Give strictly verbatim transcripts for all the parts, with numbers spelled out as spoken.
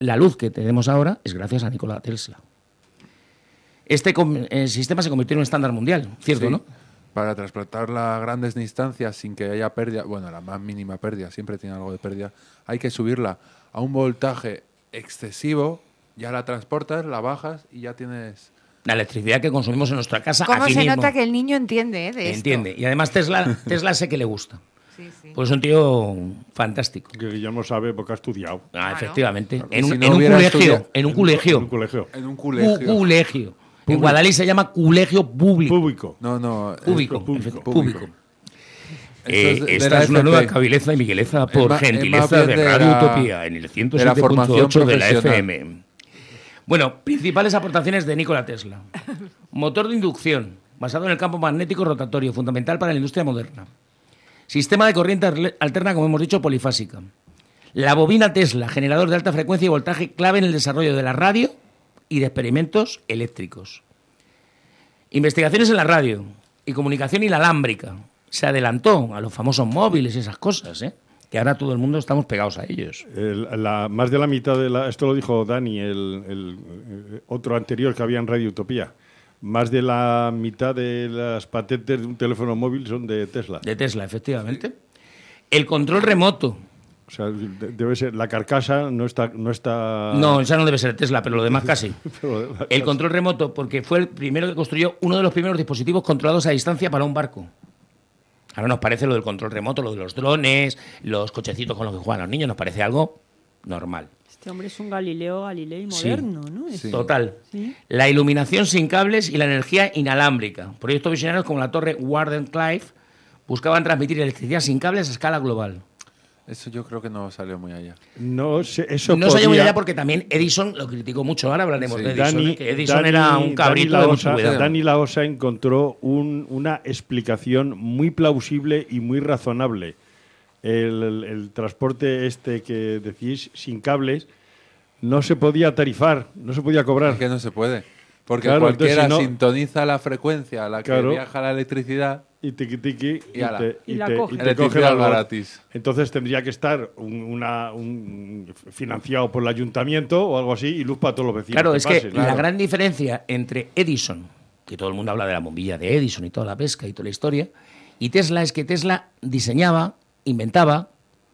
la luz que tenemos ahora es gracias a Nikola Tesla. Este eh, sistema se convirtió en un estándar mundial, ¿cierto, sí, no? Para transportarla a grandes distancias sin que haya pérdida, bueno, la más mínima pérdida, siempre tiene algo de pérdida, hay que subirla a un voltaje excesivo, ya la transportas, la bajas y ya tienes... La electricidad que consumimos en nuestra casa. ¿Cómo aquí se mismo. nota que el niño entiende eh, de esto? Entiende. Y además Tesla, Tesla sé que le gusta. Sí, sí. Pues es un tío fantástico. Que Guillermo sabe porque ha estudiado. Ah, efectivamente. Claro. En un, Si no en un hubiera colegio. estudiado- En un En colegio. un colegio. En un Cu- colegio. colegio. En Guadalix se llama colegio público. Público. No, no. Público. público, efecti- público. público. Esto Eh, es de- de esta la es una F P. nueva cabileza y migueleza por ma- es más gentileza bien de de Radio la- Utopía en el ciento de la siete punto formación ocho de la F profesional. M. Bueno, principales aportaciones de Nikola Tesla. Motor de inducción, basado en el campo magnético rotatorio, fundamental para la industria moderna. Sistema de corriente arle- alterna, como hemos dicho, polifásica. La bobina Tesla, generador de alta frecuencia y voltaje, clave en el desarrollo de la radio y de experimentos eléctricos. Investigaciones en la radio y comunicación inalámbrica. Se adelantó a los famosos móviles y esas cosas, ¿eh? Que ahora todo el mundo estamos pegados a ellos. El- la, más de la mitad de la... Esto lo dijo Dani, el, el, eh, otro anterior que había en Radio Utopía. Más de la mitad de las patentes de un teléfono móvil son de Tesla. De Tesla, efectivamente. El control remoto. O sea, de- debe ser... La carcasa no está... No, está, No, esa no debe ser Tesla, pero lo demás casi. pero la El carcasa- control remoto, porque fue el primero que construyó uno de los primeros dispositivos controlados a distancia para un barco. Ahora nos parece lo del control remoto, lo de los drones, los cochecitos con los que juegan los niños, nos parece algo normal. Este hombre es un Galileo Galilei Sí. moderno, ¿no? Es- Sí. Total. Sí. La iluminación sin cables y la energía inalámbrica. Proyectos visionarios como la torre Wardenclyffe buscaban transmitir electricidad sin cables a escala global. Eso yo creo que no salió muy allá. No sé, eso No se podía- muy allá porque también Edison lo criticó mucho. Ahora hablaremos Sí. de Edison, Dani, ¿eh? que Edison Dani- era un cabrito Dani de mucho Laosa, cuidado. Dani Laosa encontró un- una explicación muy plausible y muy razonable. El, el- el transporte este que decís sin cables no se podía tarifar, no se podía cobrar. Es que no se puede. Porque Claro, cualquiera entonces, si no- sintoniza la frecuencia a la que Claro. viaja la electricidad. Y tiqui tiqui y, Y ala. te, Y y la te- coge. y te Electricidad coge el valor. gratis. Entonces tendría que estar un, una- un- financiado por el ayuntamiento o algo así y luz para todos los vecinos. Claro, que es que pasen. la gran diferencia entre Edison, que todo el mundo habla de la bombilla de Edison y toda la pesca y toda la historia, y Tesla es que Tesla diseñaba, inventaba,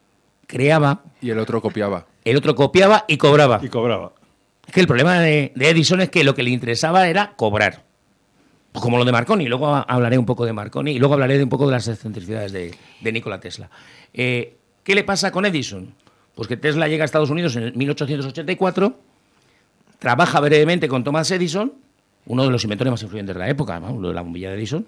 creaba, Y el otro copiaba. el otro copiaba y cobraba. Y cobraba. Es que el problema de, de Edison es que lo que le interesaba era cobrar. Pues como lo de Marconi, luego ha- hablaré un poco de Marconi y luego hablaré de un poco de las excentricidades de, de Nikola Tesla. Eh, ¿Qué le pasa con Edison? Pues que Tesla llega a Estados Unidos en el mil ochocientos ochenta y cuatro, trabaja brevemente con Thomas Edison, uno de los inventores más influyentes de la época, ¿no? Lo de la bombilla de Edison.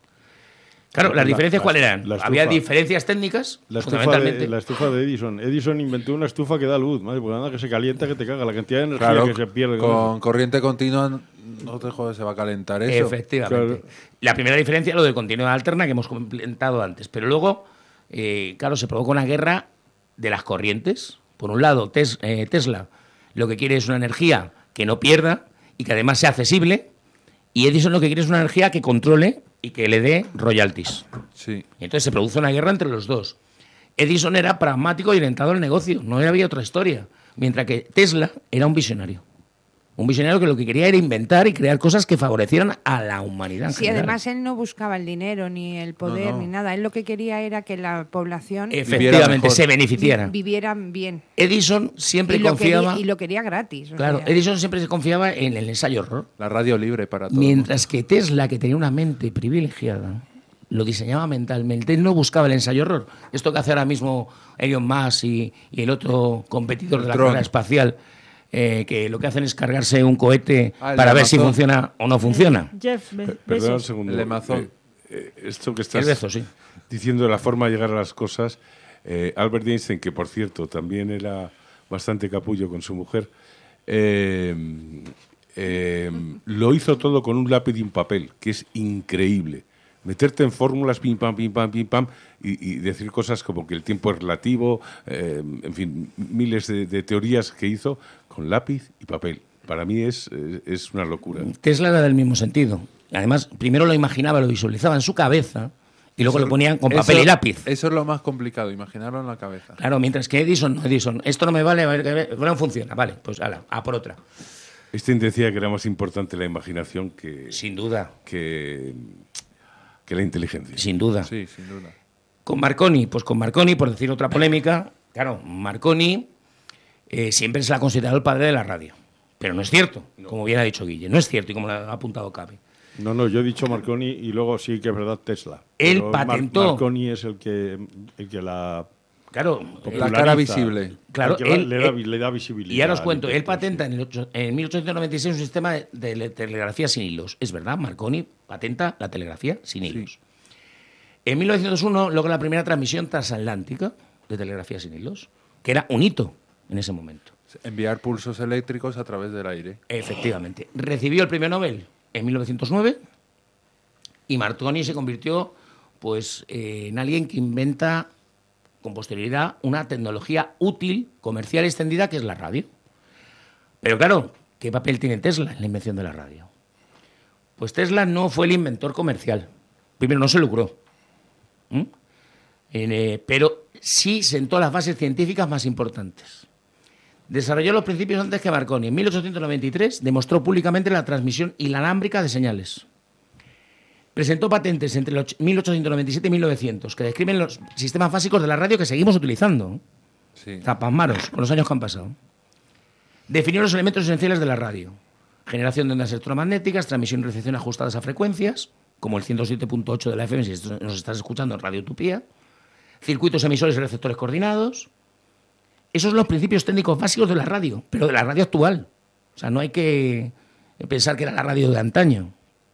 Claro, ¿las La- diferencias la- cuáles eran? la estufa. Había diferencias técnicas, La estufa, fundamentalmente. de, la estufa de Edison. Edison inventó una estufa que da luz, madre, porque nada que se calienta que te caga la cantidad de energía Claro, que se pierde. con con eso. corriente continua no te jodes, se va a calentar eso. Efectivamente. Claro. La primera diferencia es lo de continuidad alterna que hemos comentado antes. Pero luego, eh, claro, se provoca una guerra de las corrientes. Por un lado, Tes- eh, Tesla lo que quiere es una energía que no pierda y que además sea accesible. Y Edison lo que quiere es una energía que controle y que le dé royalties. Sí. Y entonces se produce una guerra entre los dos. Edison era pragmático y orientado al negocio, no había otra historia. Mientras que Tesla era un visionario. Un visionario que lo que quería era inventar y crear cosas que favorecieran a la humanidad en Sí, general. además él no buscaba el dinero, ni el poder, No, no. ni nada. Él lo que quería era que la población Efectivamente, mejor. se beneficiara. vi- vivieran bien. Edison siempre y, lo confiaba... quería, y lo quería gratis. o Claro, sea. Edison siempre se confiaba en el ensayo-error. La radio libre para todos. Mientras que Tesla, que tenía una mente privilegiada, lo diseñaba mentalmente. Él no buscaba el ensayo-error. Esto que hace ahora mismo Elon Musk y, y el otro competidor de la Tron. carrera espacial, eh, que lo que hacen es cargarse un cohete Ah, el para de ver si Amazon. funciona o no funciona. Jeff Be- Pe- Perdón un Bezos. segundo. El de Amazon. Eh, eh, esto que El estás beso, sí. diciendo de la forma de llegar a las cosas, eh, Albert Einstein, que por cierto también era bastante capullo con su mujer, eh, eh, lo hizo todo con un lápiz y un papel, que es increíble. Meterte en fórmulas, pim, pam, pim, pam, pim, pam, y, y decir cosas como que el tiempo es relativo, eh, en fin, miles de, de teorías que hizo con lápiz y papel. Para mí es, es, es una locura. Tesla era del mismo sentido. Además, primero lo imaginaba, lo visualizaba en su cabeza Y luego Eso- lo ponían con eso- papel y lápiz. Eso es lo más complicado, imaginarlo en la cabeza. Claro, mientras que Edison, no, Edison, esto no me vale, a ver, a ver, no funciona. Vale, pues ala, a por otra. Einstein decía que era más importante la imaginación que, Sin duda, que, que la inteligencia. sin duda. Sí, sin duda. Con Marconi, pues con Marconi, por decir otra polémica, claro, Marconi eh, siempre se le ha considerado el padre de la radio. Pero no es cierto, como bien ha dicho Guille, no es cierto y como lo ha apuntado Cabe. No, no, yo he dicho Marconi y luego sí que es verdad Tesla. Él Pero Mar- patentó- Marconi es el que, el que la... Claro, La populariza, cara visible. Claro, el que la- él- le, da, él- le da visibilidad. y ahora os al cuento, él invento, patenta sí. en, el ocho- en mil ochocientos noventa y seis un sistema de, de telegrafía sin hilos. Es verdad, Marconi patenta la telegrafía sin hilos. En mil novecientos uno logra la primera transmisión transatlántica de telegrafía sin hilos, que era un hito en ese momento. Enviar pulsos eléctricos a través del aire. Efectivamente. Recibió el premio Nobel en mil novecientos nueve y Marconi se convirtió pues, eh, en alguien que inventa con posterioridad una tecnología útil, comercial y extendida, que es la radio. Pero claro, ¿qué papel tiene Tesla en la invención de la radio? Pues Tesla no fue el inventor comercial. Primero, no se lucró. ¿Mm? En, eh, pero sí sentó las bases científicas más importantes. Desarrolló los principios antes que Marconi. En mil ochocientos noventa y tres demostró públicamente la transmisión inalámbrica de señales. Presentó patentes entre los mil ochocientos noventa y siete y mil novecientos que describen los sistemas básicos de la radio que seguimos utilizando. Sí. Zapasmaros, con los años que han pasado. Definió los elementos esenciales de la radio. Generación de ondas electromagnéticas, transmisión y recepción ajustadas a frecuencias, como el ciento siete punto ocho de la F M, si esto- nos estás escuchando en Radio Utopía. Circuitos emisores y receptores coordinados. Esos son los principios técnicos básicos de la radio, pero de la radio actual. O sea, no hay que pensar que era la radio de antaño.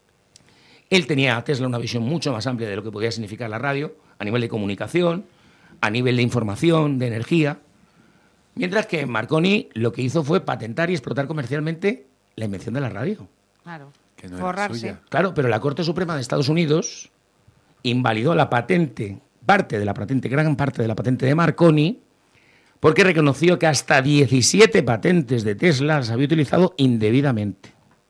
Él tenía, Tesla, una visión mucho más amplia de lo que podía significar la radio, a nivel de comunicación, a nivel de información, de energía. Mientras que Marconi lo que hizo fue patentar y explotar comercialmente la invención de la radio. Claro. Que no era Forrarse. suya. Claro, pero la Corte Suprema de Estados Unidos invalidó la patente, parte de la patente, gran parte de la patente de Marconi, porque reconoció que hasta diecisiete patentes de Tesla las había utilizado indebidamente.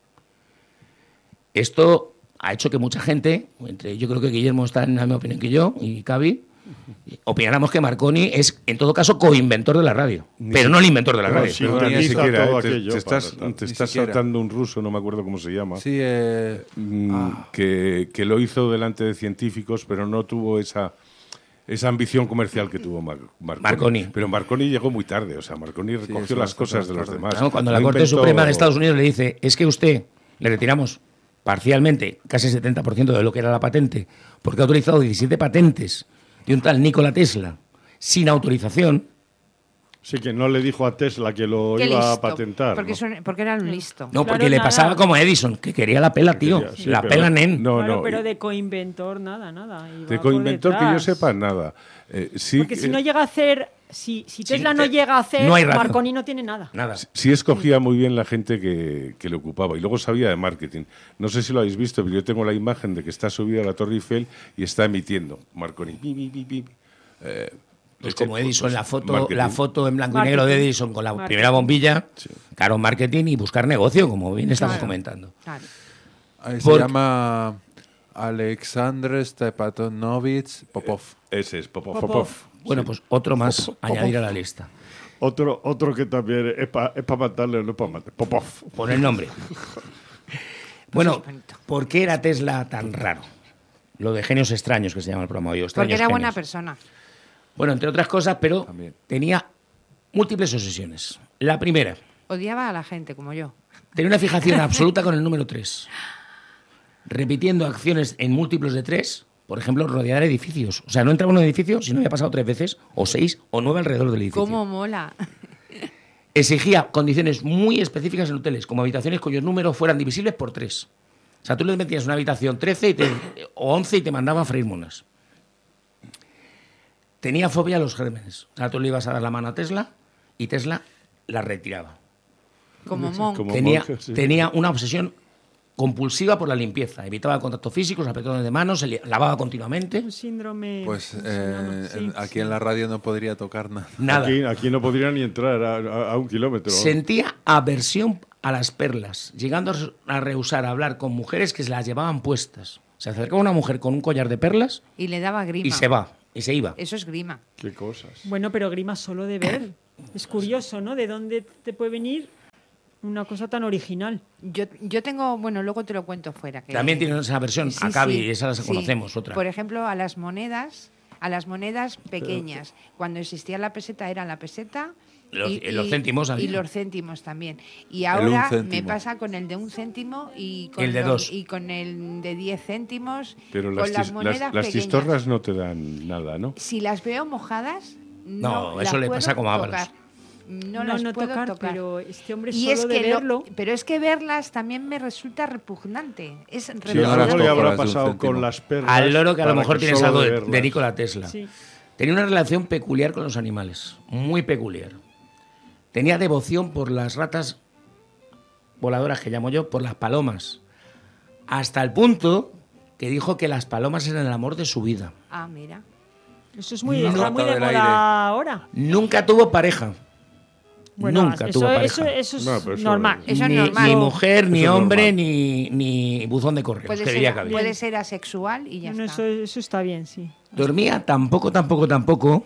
Esto ha hecho que mucha gente, entre yo creo que Guillermo está en la misma opinión que yo, y Cavi, opináramos que Marconi es, en todo caso, coinventor de la radio, Ni pero si- no el inventor de la Pero radio. sí, No, ni organiza siquiera, todo eh, te, aquello te estás, para tal. te Ni estás siquiera. saltando un ruso, no me acuerdo cómo se llama, Sí, eh, mm, que, que lo hizo delante de científicos, pero no tuvo esa, esa ambición comercial que tuvo Mar- Marconi. Marconi. Pero Marconi llegó muy tarde, o sea, Marconi recogió eso las bastante cosas de los tarde. demás. Claro, cuando la No Corte inventó- Suprema de Estados Unidos le dice, es que usted le retiramos parcialmente casi el setenta por ciento de lo que era la patente, porque ha autorizado diecisiete patentes de un tal Nikola Tesla sin autorización. Sí, que no le dijo a Tesla que lo Qué iba listo, a patentar. Porque, ¿no? son- porque era un listo. No, Claro, porque le nada. pasaba como a Edison, que quería la pela, tío. quería, sí, la pero- pela, nen. No, Claro, no. pero de coinventor nada, nada. Iba De por coinventor que yo detrás. sepa, nada. Eh, sí, Porque si eh, no llega a hacer, si, si Tesla te- no llega a hacer, no hay razón. Marconi no tiene nada. Nada. sí escogía muy bien la gente que, que le ocupaba y luego sabía de marketing. No sé si lo habéis visto, pero yo tengo la imagen de que está subida a la Torre Eiffel y está emitiendo Marconi. Pi, pi, pi, pi. Eh, Pues este, como Edison, la foto, marketing. la foto en blanco y Marketing. negro de Edison con la Marketing. primera bombilla, claro, marketing y buscar negocio, como bien estamos Claro. comentando. Claro. eh, se Por- llama Alexander Stepatonovich Popov. Ese es Popov. Popov. Bueno, pues otro más a añadir a la lista. Otro, otro que también es para es pa matarle, no es para matar. Popov. Por el nombre. Bueno, es bonito. ¿por qué era Tesla tan raro? Lo de genios extraños que se llama el programa hoy. o Porque extraños era buena genios. persona. Bueno, entre otras cosas, pero También. tenía múltiples obsesiones. La primera, Odiaba a la gente, como yo. tenía una fijación absoluta con el número tres. Repitiendo acciones en múltiplos de tres, por ejemplo, rodear edificios. O sea, no entraba en un edificio si no había pasado tres veces, o seis, o nueve alrededor del edificio. ¿Cómo mola? Exigía condiciones muy específicas en hoteles, como habitaciones cuyos números fueran divisibles por tres. O sea, tú le metías una habitación trece y te- o once y te mandaba a freír monas. Tenía fobia a los gérmenes. O sea, tú le ibas a dar la mano a Tesla y Tesla la retiraba. Como Monk. Como Tenía, monje, sí. tenía una obsesión compulsiva por la limpieza. Evitaba contacto físico, apretones de manos, se li- lavaba continuamente. Un síndrome. Pues ¿cómo se eh, llama? Sí, en- aquí sí. en la radio no podría tocar nada. Nada. Aquí, aquí no podría ni entrar a, a- a un kilómetro. Sentía aversión a las perlas, llegando a rehusar hablar con mujeres que se las llevaban puestas. O Se acercaba una mujer con un collar de perlas Y le daba grima. y se va, y se iba. Eso es grima. Qué cosas. Bueno, pero grima solo de ver. Es curioso, ¿no? ¿De dónde te puede venir una cosa tan original? Yo, yo tengo, bueno, luego te lo cuento fuera. Que, También tiene esa versión, Sí, Acabi, sí, esa la sí. conocemos, otra. Por ejemplo, a las monedas, a las monedas pequeñas. Cuando existía la peseta era la peseta. Los- y los céntimos y había. los céntimos también. Y un ahora me céntimo. pasa con el de un céntimo y con, el de los- dos. y con el de diez céntimos. Pero con las, las tis- monedas las, las pequeñas. chistorras no te dan nada, ¿no? Si las veo mojadas, No, no, eso las le puedo pasa como a Ábalos. tocar. No, No, las no puedo tocar, tocar. pero este hombre Y solo es de que lo- verlo... pero es que verlas también me resulta repugnante. Es Sí, yo no las algo le cojo, habrá las de un pasado céntimo. con las perlas. Al loro que a lo para mejor tienes solo algo de, verlas. de Nikola Tesla. Sí. Tenía una relación peculiar con los animales, muy peculiar. Tenía devoción por las ratas voladoras, que llamo yo, por las palomas. Hasta el punto que dijo que las palomas eran el amor de su vida. Ah, mira. Eso es muy, Una está rata muy de del moda aire. ahora. Nunca tuvo pareja. Bueno, Nunca eso, tuvo pareja. eso, eso es No, pero eso- normal. Eso es ni, normal. ni mujer, ni Eso es hombre, normal. ni, ni buzón de correos, Puede que diría que ser, había. puede ser asexual y ya No, no, está. eso, eso está bien, sí. Dormía tampoco, tampoco, tampoco,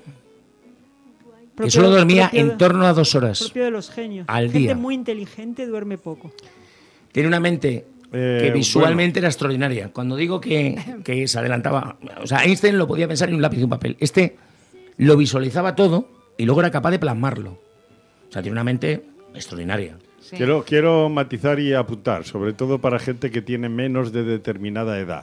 que Propio- solo dormía propio de- en torno a dos horas. Propio de los genios. al Gente día. muy inteligente duerme poco. Tiene una mente Eh, que visualmente era extraordinaria. Cuando digo que, que se adelantaba, o sea, Einstein lo podía pensar en un lápiz y un papel. Este lo visualizaba todo y luego era capaz de plasmarlo. O sea, tiene una mente extraordinaria. Sí. Quiero, quiero matizar y apuntar, sobre todo para gente que tiene menos de determinada edad.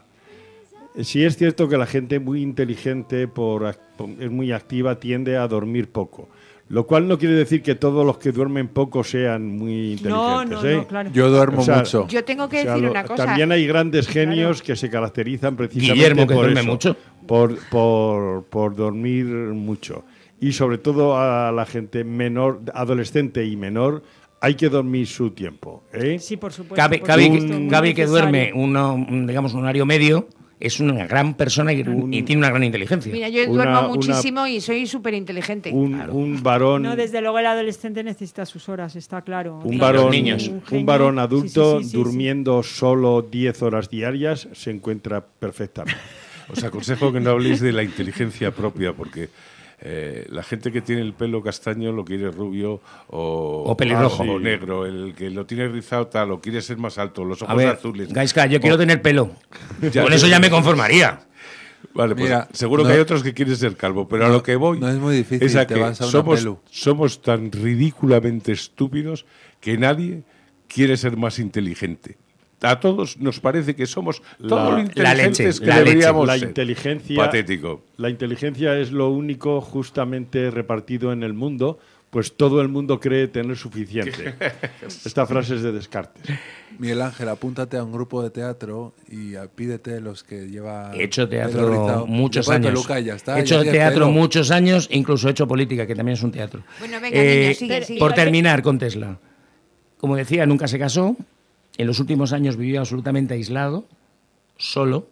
Eh, Sí es cierto que la gente muy inteligente, por, ac- por- es muy activa, tiende a dormir poco. Lo cual no quiere decir que todos los que duermen poco sean muy inteligentes. No, no, ¿eh? no, claro. Yo duermo O sea, mucho. Yo tengo que O sea, decir lo- una cosa. También hay grandes genios que se caracterizan precisamente Guillermo, que por duerme eso, mucho. Por, por, por dormir mucho. Y sobre todo a la gente menor, adolescente y menor, hay que dormir su tiempo. ¿eh? Sí, por supuesto. Gaby, por Gaby- supuesto, muy Gaby que necesario. duerme uno, un, digamos, un horario medio, es una gran persona y, y tiene una gran inteligencia. Mira, yo Una- duermo una- muchísimo y soy súper inteligente. Un, un varón, No, desde luego el adolescente necesita sus horas, está claro. un Tiene varón, Los niños. un un genio. varón Sí, adulto sí, sí, sí, durmiendo solo diez horas diarias se encuentra perfectamente. Os aconsejo que no habléis de la inteligencia propia, porque eh, la gente que tiene el pelo castaño lo quiere rubio o, O pelirrojo. o negro, el que lo tiene rizado tal, o quiere ser más alto, los A ojos ver, azules. Gaiska, yo quiero O- tener pelo. Ya, Con ya, eso ya ya. me conformaría. Vale, pues Mira, seguro no- que hay otros que quieren ser calvo, pero a no- lo que voy no es muy difícil, es a te que vas a una somos, pelu. somos tan ridículamente estúpidos que nadie quiere ser más inteligente. A todos nos parece que somos La- todo lo la inteligentes leche, que la leche. deberíamos La ser. inteligencia, Patético. La inteligencia es lo único justamente repartido en el mundo, pues todo el mundo cree tener suficiente. Esta frase es de Descartes. Miguel Ángel, apúntate a un grupo de teatro y a- pídete los que lleva. He hecho pelo teatro rizado. muchos Le pones años. peluca y ya está, he ya hecho tienes teatro pelo. muchos años, incluso he hecho política, que también es un teatro. Bueno, venga, Eh, niños, sigue, sigue. Por terminar con Tesla. Como decía, nunca se casó. En los últimos años vivió absolutamente aislado, solo.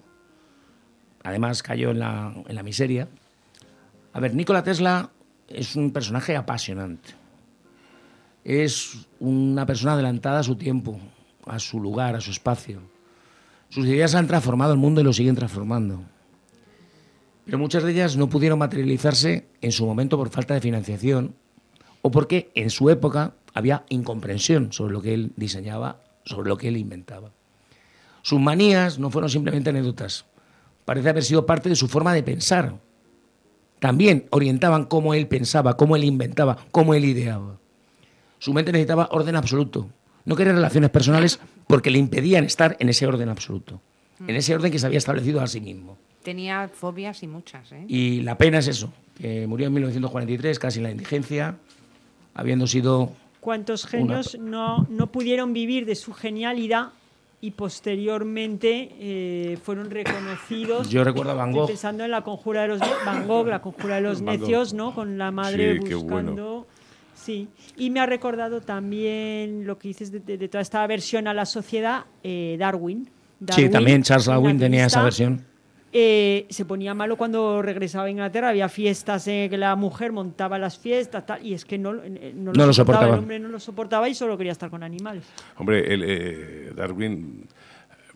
Además cayó en la, en la miseria. A ver, Nikola Tesla es un personaje apasionante. Es una persona adelantada a su tiempo, a su lugar, a su espacio. Sus ideas han transformado el mundo y lo siguen transformando. Pero muchas de ellas no pudieron materializarse en su momento por falta de financiación o porque en su época había incomprensión sobre lo que él diseñaba, sobre lo que él inventaba. Sus manías no fueron simplemente anécdotas. Parece haber sido parte de su forma de pensar. También orientaban cómo él pensaba, cómo él inventaba, cómo él ideaba. Su mente necesitaba orden absoluto. No quería relaciones personales porque le impedían estar en ese orden absoluto, en ese orden que se había establecido a sí mismo. Tenía fobias y muchas, ¿eh? Y la pena es eso, que murió en mil novecientos cuarenta y tres, casi en la indigencia, habiendo sido... ¿Cuántos genios no, no pudieron vivir de su genialidad y posteriormente eh, fueron reconocidos? Yo recuerdo a Van Estoy Gogh. pensando en la conjura de los ne- Van Gogh, la conjura de los Van Gogh. necios, ¿no? Con la madre Sí, qué buscando. Sí, y me ha recordado también lo que dices de, de- de toda esta aversión a la sociedad, eh, Darwin. Sí, Darwin, también Charles un Darwin tenía esa naturalista, versión. eh, se ponía malo cuando regresaba a Inglaterra, había fiestas eh, que la mujer montaba las fiestas tal, y es que no, eh, no, No lo soportaba, soportaba. el hombre no lo soportaba y solo quería estar con animales. Hombre, el, eh, Darwin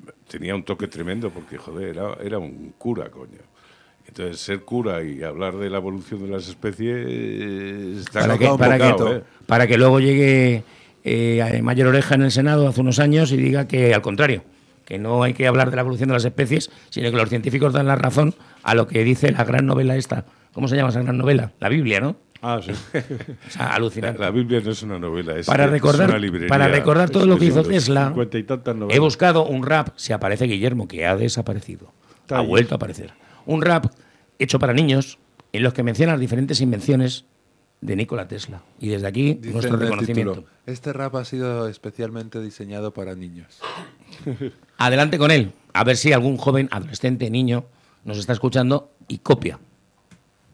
tenía un toque tremendo porque, joder, era, era un cura, coño. Entonces, ser cura y hablar de la evolución de las especies está para que, un para, bocado, que, ¿eh? para que luego llegue eh, a Mayor Oreja en el Senado hace unos años y diga que, al contrario, que no hay que hablar de la evolución de las especies, sino que los científicos dan la razón a lo que dice la gran novela esta. ¿Cómo se llama esa gran novela? La Biblia, ¿no? Ah, sí. O sea, alucinante. La, la Biblia no es una novela, es, Para es recordar, una librería. para recordar todo lo que hizo Sí, Tesla, cincuenta y tantas novelas. he buscado un rap, si aparece Guillermo, que ha desaparecido. Está ha ahí. vuelto a aparecer. Un rap hecho para niños, en los que menciona las diferentes invenciones de Nikola Tesla. Y desde aquí, Dice nuestro en el reconocimiento. título, este rap ha sido especialmente diseñado para niños. Adelante con él. A ver si algún joven, adolescente, niño, nos está escuchando y copia